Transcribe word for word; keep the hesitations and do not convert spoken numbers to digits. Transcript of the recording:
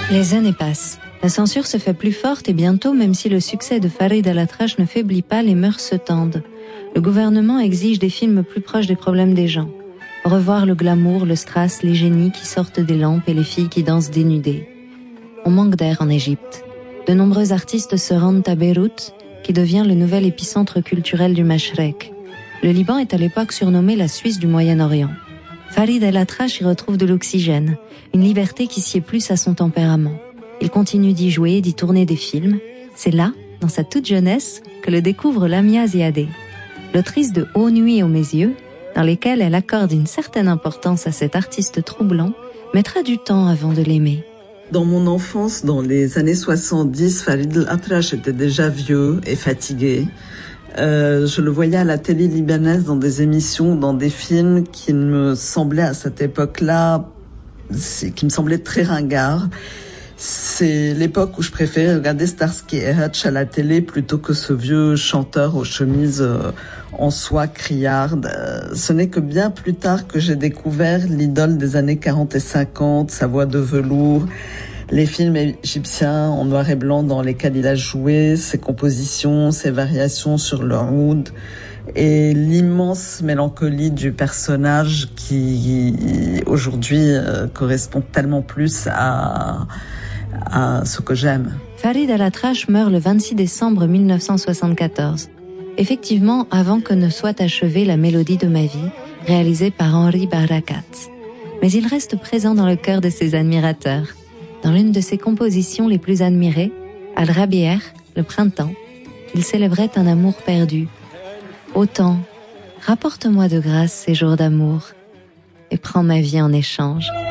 Les années passent. La censure se fait plus forte et bientôt, même si le succès de Farid El-Atrache ne faiblit pas, les mœurs se tendent. Le gouvernement exige des films plus proches des problèmes des gens. Revoir le glamour, le strass, les génies qui sortent des lampes et les filles qui dansent dénudées. On manque d'air en Égypte. De nombreux artistes se rendent à Beyrouth, qui devient le nouvel épicentre culturel du Mashrek. Le Liban est à l'époque surnommé la Suisse du Moyen-Orient. Farid El-Atrache y retrouve de l'oxygène, une liberté qui sied plus à son tempérament. Il continue d'y jouer, d'y tourner des films. C'est là, dans sa toute jeunesse, que le découvre Lamia Ziadeh, l'autrice de Ô nuit aux mes yeux, dans lesquelles elle accorde une certaine importance à cet artiste troublant, mettra du temps avant de l'aimer. Dans mon enfance, dans les années soixante-dix, Farid El-Atrache était déjà vieux et fatigué. Euh, je le voyais à la télé libanaise dans des émissions, dans des films qui me semblaient à cette époque-là, qui me semblaient très ringards. C'est l'époque où je préférais regarder Starsky et Hutch à la télé plutôt que ce vieux chanteur aux chemises euh, en soie criarde. Euh, ce n'est que bien plus tard que j'ai découvert l'idole des années quarante et cinquante, sa voix de velours, les films égyptiens en noir et blanc dans lesquels il a joué, ses compositions, ses variations sur le oud et l'immense mélancolie du personnage qui aujourd'hui euh, correspond tellement plus à, à ce que j'aime. Farid El-Atrache meurt le vingt-six décembre mille neuf cent soixante-quatorze. Effectivement, avant que ne soit achevée La Mélodie de ma vie, réalisée par Henri Barakat. Mais il reste présent dans le cœur de ses admirateurs. Dans l'une de ses compositions les plus admirées, Al-Rabi'a, le printemps, il célébrait un amour perdu. Ô temps, rapporte-moi de grâce ces jours d'amour et prends ma vie en échange.